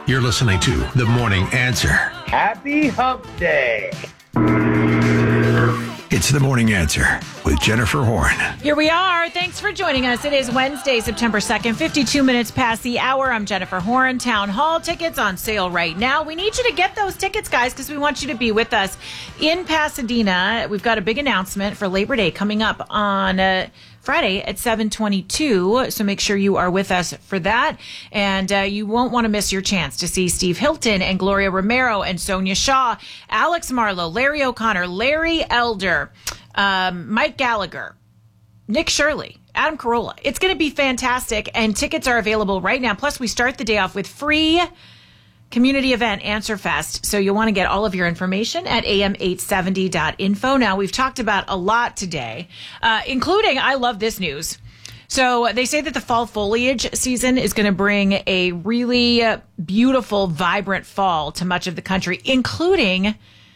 You're listening to The Morning Answer. Happy Hump Day. It's The Morning Answer with Jennifer Horn. Here we are. Thanks for joining us. It is Wednesday, September 2nd, 52 minutes past the hour. I'm Jennifer Horn. Town Hall tickets on sale right now. We need you to get those tickets, guys, because we want you to be with us in Pasadena. We've got a big announcement for Labor Day coming up on Friday at 7:22, so make sure you are with us for that. And you won't want to miss your chance to see Steve Hilton and Gloria Romero and Sonia Shaw, Alex Marlowe, Larry O'Connor, Larry Elder, Mike Gallagher, Nick Shirley, Adam Carolla. It's going to be fantastic, and tickets are available right now. Plus, we start the day off with free community event Answer Fest. So you'll want to get all of your information at am870.info. Now, we've talked about a lot today, including, I love this news. So they say that the fall foliage season is going to bring a really beautiful, vibrant fall to much of the country, including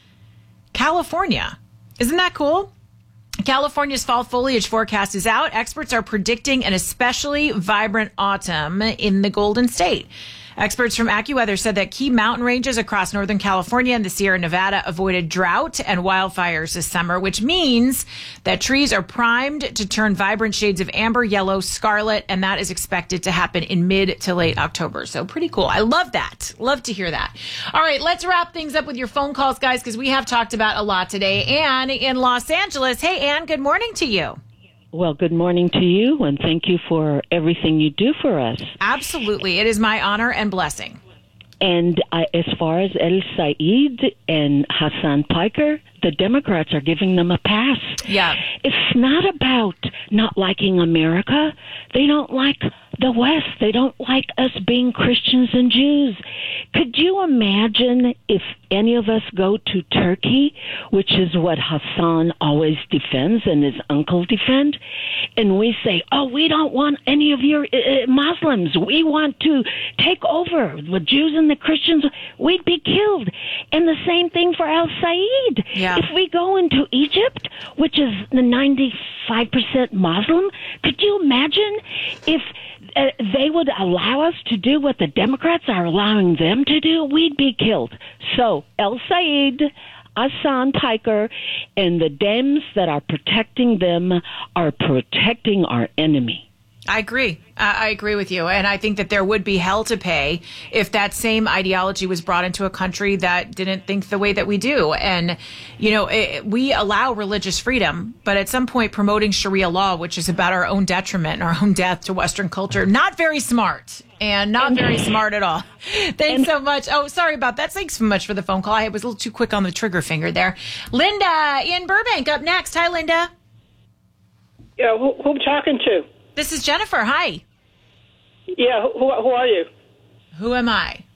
California. Isn't that cool? California's fall foliage forecast is out. Experts are predicting an especially vibrant autumn in the Golden State. Experts from AccuWeather said that key mountain ranges across Northern California and the Sierra Nevada avoided drought and wildfires this summer, which means that trees are primed to turn vibrant shades of amber, yellow, scarlet, and that is expected to happen in mid to late October. So pretty cool. I love that. Love to hear that. All right, let's wrap things up with your phone calls, guys, because we have talked about a lot today. Anne in Los Angeles. Hey, Anne, good morning to you. Well, good morning to you, and thank you for everything you do for us. Absolutely. It is my honor and blessing. And as far as El Said and Hassan Piker, the Democrats are giving them a pass. Yeah. It's not about not liking America. They don't like the West. They don't like us being Christians and Jews. Could you imagine if any of us go to Turkey, which is what Hassan always defends and his uncle defend, and we say, oh, we don't want any of your Muslims. We want to take over the Jews and the Christians. We'd be killed. And the same thing for El Said. Yeah. If we go into Egypt, which is the 95% Muslim, could you imagine if they would allow us to do what the Democrats are allowing them to do? We'd be killed. So El Said, Hassan Piker, and the Dems that are protecting them are protecting our enemy. I agree. I agree with you. And I think that there would be hell to pay if that same ideology was brought into a country that didn't think the way that we do. And, you know, we allow religious freedom, but at some point promoting Sharia law, which is about our own detriment and our own death to Western culture, not very smart. And not very smart at all. Thanks so much. Oh, sorry about that. Thanks so much for the phone call. I was a little too quick on the trigger finger there. Linda in Burbank up next. Hi, Linda. Yeah, who I'm talking to? This is Jennifer. Hi. Yeah, who are you? Who am I?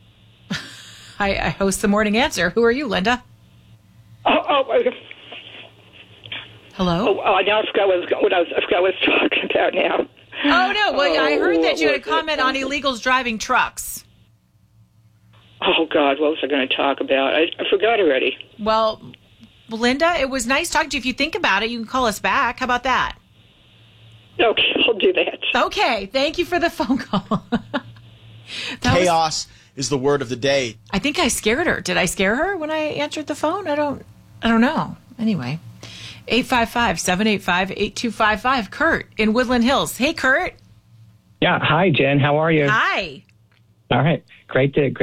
I host the Morning Answer. Who are you, Linda? Hello? Hello? I now forgot what I was talking about now. Oh, no. Well, I heard that you had a comment on illegals driving trucks. Oh, God, what was I going to talk about? I forgot already. Well, Linda, it was nice talking to you. If you think about it, you can call us back. How about that? Okay, I'll do that. Okay, thank you for the phone call. Chaos is the word of the day. I think I scared her. Did I scare her when I answered the phone? I don't know. Anyway, 855-785-8255. Kurt in Woodland Hills. Hey, Kurt. Yeah. Hi, Jen. How are you? Hi. All right. Great